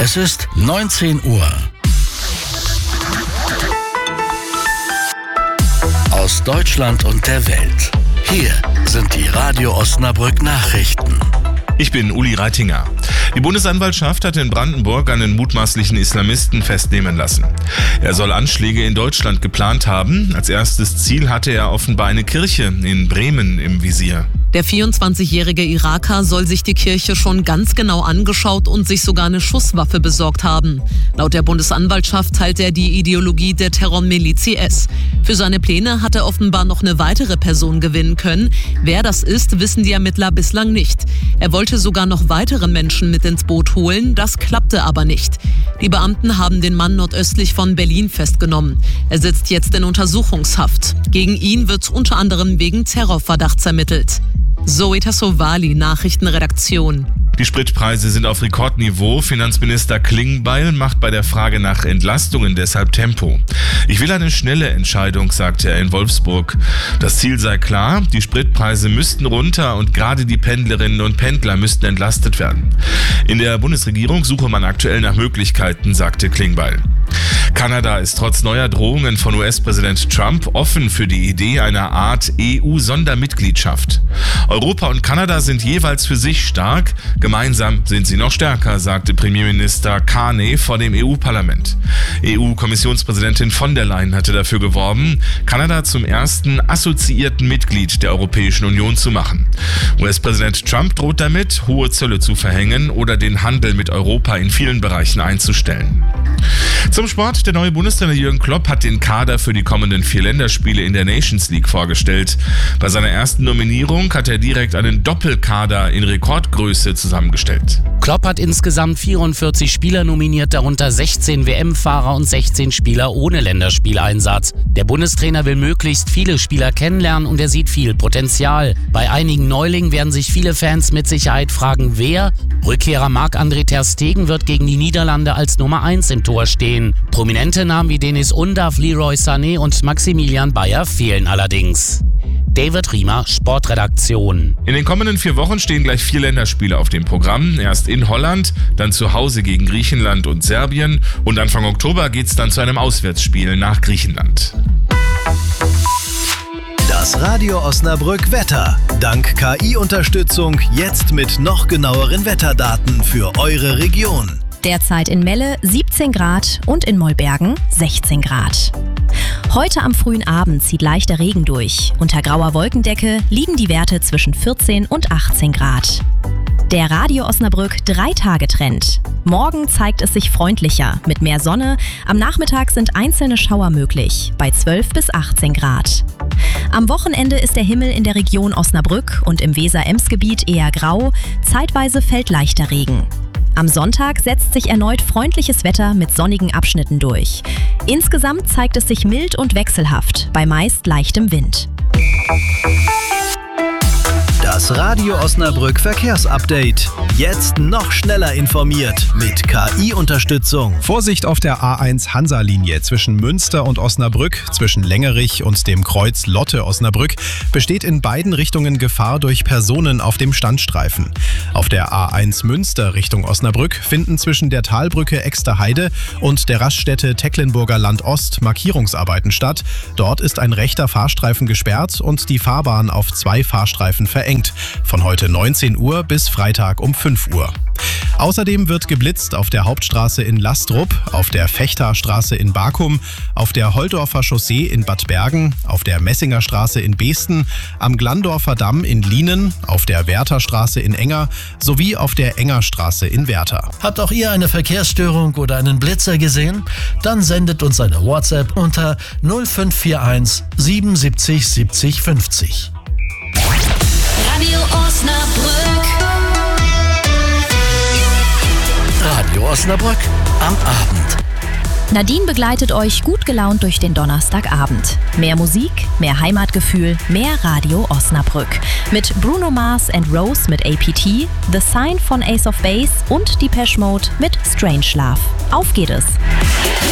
Es ist 19 Uhr. Aus Deutschland und der Welt. Hier sind die Radio Osnabrück Nachrichten. Ich bin Uli Reitinger. Die Bundesanwaltschaft hat in Brandenburg einen mutmaßlichen Islamisten festnehmen lassen. Er soll Anschläge in Deutschland geplant haben. Als erstes Ziel hatte er offenbar eine Kirche in Bremen im Visier. Der 24-jährige Iraker soll sich die Kirche schon ganz genau angeschaut und sich sogar eine Schusswaffe besorgt haben. Laut der Bundesanwaltschaft teilt er die Ideologie der Terrormiliz IS. Für seine Pläne hat er offenbar noch eine weitere Person gewinnen können. Wer das ist, wissen die Ermittler bislang nicht. Er wollte sogar noch weitere Menschen mit ins Boot holen, das klappte aber nicht. Die Beamten haben den Mann nordöstlich von Berlin festgenommen. Er sitzt jetzt in Untersuchungshaft. Gegen ihn wird unter anderem wegen Terrorverdachts ermittelt. Zoe Tassovali, Nachrichtenredaktion. Die Spritpreise sind auf Rekordniveau. Finanzminister Klingbeil macht bei der Frage nach Entlastungen deshalb Tempo. Ich will eine schnelle Entscheidung, sagte er in Wolfsburg. Das Ziel sei klar, die Spritpreise müssten runter und gerade die Pendlerinnen und Pendler müssten entlastet werden. In der Bundesregierung suche man aktuell nach Möglichkeiten, sagte Klingbeil. Kanada ist trotz neuer Drohungen von US-Präsident Trump offen für die Idee einer Art EU-Sondermitgliedschaft. Europa und Kanada sind jeweils für sich stark, gemeinsam sind sie noch stärker, sagte Premierminister Carney vor dem EU-Parlament. EU-Kommissionspräsidentin von der Leyen hatte dafür geworben, Kanada zum ersten assoziierten Mitglied der Europäischen Union zu machen. US-Präsident Trump droht damit, hohe Zölle zu verhängen oder den Handel mit Europa in vielen Bereichen einzustellen. Zum Sport, der neue Bundestrainer Jürgen Klopp hat den Kader für die kommenden 4 Länderspiele in der Nations League vorgestellt. Bei seiner ersten Nominierung hat er direkt einen Doppelkader in Rekordgröße zusammengestellt. Klopp hat insgesamt 44 Spieler nominiert, darunter 16 WM-Fahrer und 16 Spieler ohne Länderspieleinsatz. Der Bundestrainer will möglichst viele Spieler kennenlernen und er sieht viel Potenzial. Bei einigen Neulingen werden sich viele Fans mit Sicherheit fragen, wer? Rückkehrer Marc-André ter Stegen wird gegen die Niederlande als Nummer 1 im Tor stehen. Prominente Namen wie Denis Undav, Leroy Sané und Maximilian Bayer fehlen allerdings. David Riemer, Sportredaktion. In den kommenden 4 Wochen stehen gleich 4 Länderspiele auf dem Programm. Erst in Holland, dann zu Hause gegen Griechenland und Serbien und Anfang Oktober geht's dann zu einem Auswärtsspiel nach Griechenland. Das Radio Osnabrück Wetter. Dank KI-Unterstützung jetzt mit noch genaueren Wetterdaten für eure Region. Derzeit in Melle 17 Grad und in Mollbergen 16 Grad. Heute am frühen Abend zieht leichter Regen durch. Unter grauer Wolkendecke liegen die Werte zwischen 14 und 18 Grad. Der Radio Osnabrück 3-Tage-Trend. Morgen zeigt es sich freundlicher, mit mehr Sonne. Am Nachmittag sind einzelne Schauer möglich, bei 12 bis 18 Grad. Am Wochenende ist der Himmel in der Region Osnabrück und im Weser-Ems-Gebiet eher grau. Zeitweise fällt leichter Regen. Am Sonntag setzt sich erneut freundliches Wetter mit sonnigen Abschnitten durch. Insgesamt zeigt es sich mild und wechselhaft, bei meist leichtem Wind. Das Radio Osnabrück Verkehrsupdate. Jetzt noch schneller informiert mit KI-Unterstützung. Vorsicht auf der A1 Hansa-Linie zwischen Münster und Osnabrück, zwischen Längerich und dem Kreuz Lotte-Osnabrück, besteht in beiden Richtungen Gefahr durch Personen auf dem Standstreifen. Auf der A1 Münster Richtung Osnabrück finden zwischen der Talbrücke Exterheide und der Raststätte Tecklenburger Land Ost Markierungsarbeiten statt. Dort ist ein rechter Fahrstreifen gesperrt und die Fahrbahn auf 2 Fahrstreifen verengt. Von heute 19 Uhr bis Freitag um 5 Uhr. Außerdem wird geblitzt auf der Hauptstraße in Lastrup, auf der Fechterstraße in Bakum, auf der Holdorfer Chaussee in Bad Bergen, auf der Messinger Straße in Beesten, am Glandorfer Damm in Lienen, auf der Wertherstraße in Enger sowie auf der Engerstraße in Werther. Habt auch ihr eine Verkehrsstörung oder einen Blitzer gesehen? Dann sendet uns eine WhatsApp unter 0541 77 70 50. Radio Osnabrück. Radio Osnabrück am Abend. Nadine begleitet euch gut gelaunt durch den Donnerstagabend. Mehr Musik, mehr Heimatgefühl, mehr Radio Osnabrück. Mit Bruno Mars and Rose mit APT, The Sign von Ace of Base und Depeche Mode mit Strangelove. Auf geht es!